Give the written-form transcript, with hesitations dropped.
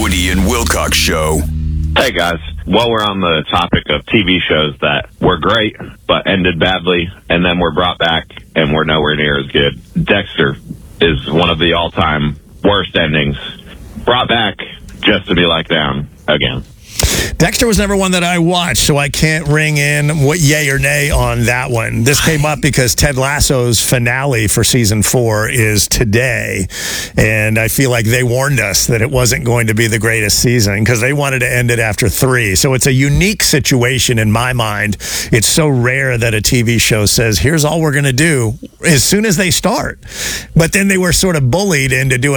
Woody and Wilcox Show. Hey guys, while we're on the topic of TV shows that were great but ended badly and then were brought back and were nowhere near as good, Dexter is one of the all-time worst endings, brought back just to be let down again. Dexter was never one that I watched, so I can't ring in what yay or nay on that one. This came up because Ted Lasso's finale for season 4 is today, and I feel like they warned us that it wasn't going to be the greatest season because they wanted to end it after 3. So it's a unique situation in my mind. It's so rare that a TV show says, here's all we're going to do as soon as they start. But then they were sort of bullied into doing